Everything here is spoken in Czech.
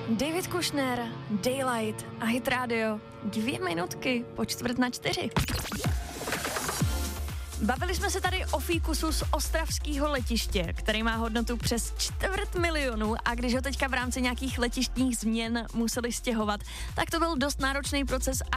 David Kushner, Daylight a Hit Radio. 2 minutky po 3:45. Bavili jsme se tady o fíkusu z ostravského letiště, který má hodnotu přes 250 000 a když ho teďka v rámci nějakých letištních změn museli stěhovat, tak to byl dost náročný proces a